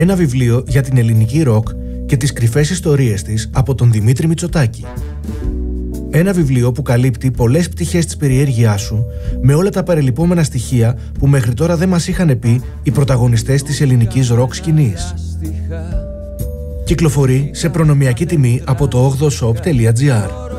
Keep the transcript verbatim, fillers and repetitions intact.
Ένα βιβλίο για την ελληνική ροκ και τις κρυφές ιστορίες της από τον Δημήτρη Μητσοτάκη. Ένα βιβλίο που καλύπτει πολλές πτυχές της περιέργειάς σου με όλα τα παρελειπόμενα στοιχεία που μέχρι τώρα δεν μας είχαν πει οι πρωταγωνιστές της ελληνικής ροκ σκηνής. Κυκλοφορεί σε προνομιακή τιμή από το ογδοshop τελεία gr.